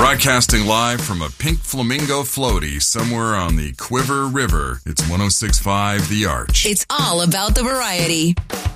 Broadcasting live from a pink flamingo floaty somewhere on the Quiver River, it's 106.5 The Arch. It's all about the variety.